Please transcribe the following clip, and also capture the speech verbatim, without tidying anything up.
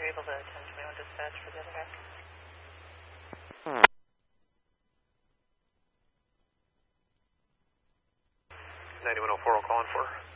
able to ten twenty-one dispatch for the other guy? ninety-one oh four, I'll call in for.